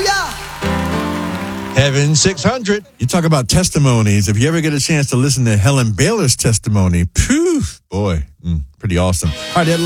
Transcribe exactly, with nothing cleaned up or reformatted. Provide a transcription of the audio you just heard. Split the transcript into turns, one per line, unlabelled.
Heaven six hundred.
You talk about testimonies. If you ever get a chance to listen to Helen Baylor's testimony, phew, boy, mm, pretty awesome. All right, that